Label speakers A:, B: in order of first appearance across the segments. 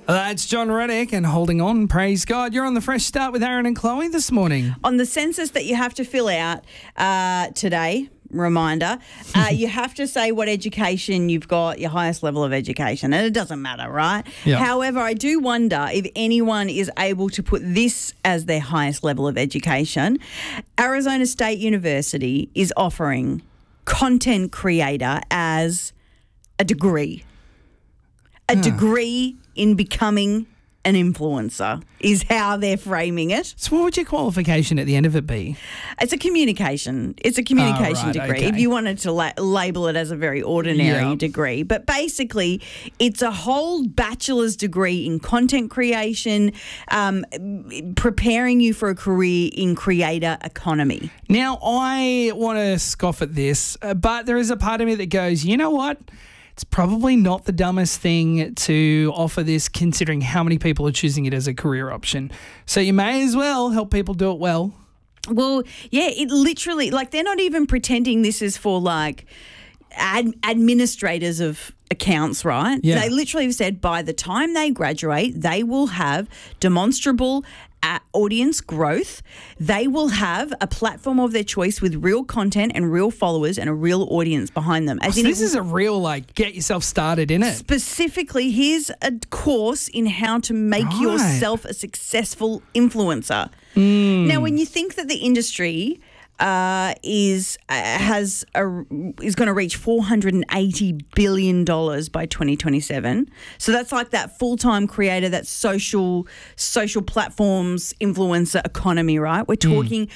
A: That's John Reddick and Holding On. Praise God. You're on the Fresh Start with Aaron and Chloe this morning.
B: On the census that you have to fill out today, reminder, you have to say what education you've got, your highest level of education, and it doesn't matter, right?
A: Yep.
B: However, I do wonder if anyone is able to put this as their highest level of education. Arizona State University is offering content creator as a degree. A degree in becoming an influencer is how they're framing it.
A: So what would your qualification at the end of it be?
B: It's a communication. It's a communication
A: right,
B: degree.
A: okay.
B: If you wanted to label it as a very ordinary degree. But basically, it's a whole bachelor's degree in content creation, preparing you for a career in creator economy.
A: Now, I want to scoff at this, but there is a part of me that goes, you know what? It's probably not the dumbest thing to offer this considering how many people are choosing it as a career option. So you may as well help people do it well.
B: Well, yeah, it literally, like, they're not even pretending this is for, like, administrators of accounts, right?
A: Yeah.
B: They literally have said by the time they graduate, they will have demonstrable audience growth. They will have a platform of their choice with real content and real followers and a real audience behind them.
A: So this is a real, like, get yourself started in it.
B: Specifically, here's a course in how to make yourself a successful influencer. Now, when you think that the industry is going to reach $480 billion by 2027. So that's like that full-time creator, that social platforms influencer economy, right? We're talking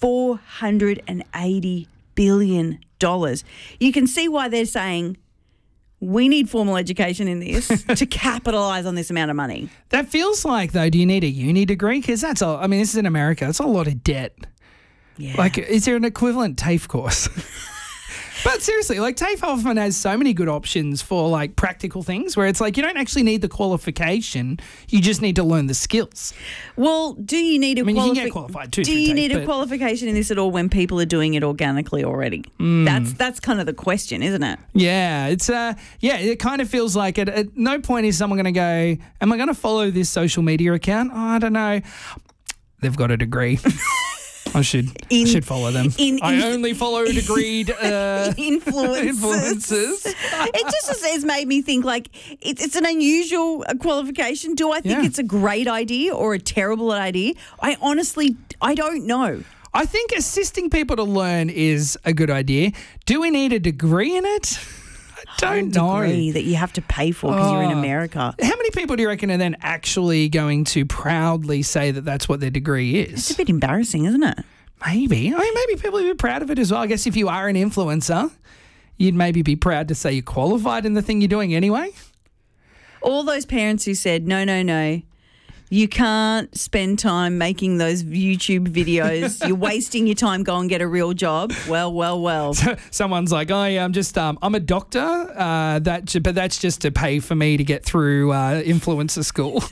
B: $480 billion. You can see why they're saying we need formal education in this to capitalise on this amount of money.
A: That feels like, though, do you need a uni degree? Because that's all. I mean, this is in America. It's a lot of debt.
B: Yeah.
A: Like, is there an equivalent TAFE course? But seriously, like, TAFE often has so many good options for, like, practical things where it's like you don't actually need the qualification, you just need to learn the skills.
B: Well, do you need a
A: you can get qualified too.
B: Do you need a qualification in this at all when people are doing it organically already? That's kind of the question, isn't it?
A: Yeah, it's it kind of feels like at no point is someone going to go, am I going to follow this social media account? Oh, I don't know. They've got a degree. I should follow them. I only follow degreed influencers.
B: It just has made me think, like, it's an unusual qualification. Do I think it's a great idea or a terrible idea? I don't know.
A: I think assisting people to learn is a good idea. Do we need a degree in it? I don't know.
B: Degree that you have to pay for because you're in America.
A: How many people do you reckon are then actually going to proudly say that that's what their degree is?
B: It's a bit embarrassing, isn't it?
A: Maybe. I mean, maybe people would be proud of it as well. I guess if you are an influencer, you'd maybe be proud to say you're qualified in the thing you're doing anyway.
B: All those parents who said, no, you can't spend time making those YouTube videos. You're wasting your time. Go and get a real job. Well.
A: Someone's like, oh, yeah, I'm a doctor, but that's just to pay for me to get through influencer school.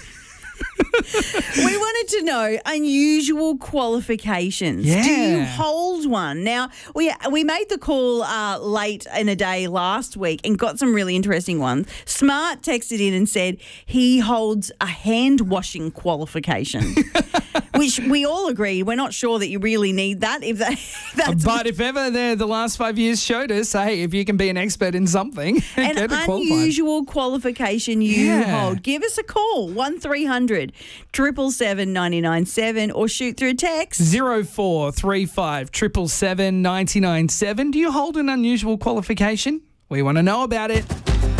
B: We wanted to know unusual qualifications.
A: Yeah.
B: Do you hold one? Now, we made the call late in a day last week and got some really interesting ones. Smart texted in and said he holds a hand washing qualification, which we all agree we're not sure that you really need that.
A: But if ever the last 5 years showed us, hey, if you can be an expert in something,
B: an
A: get qualified.
B: Unusual qualification you hold. Give us a call, 1300 777 997 or shoot through text
A: 0435 777 997. Do you hold an unusual qualification? We want to know about it.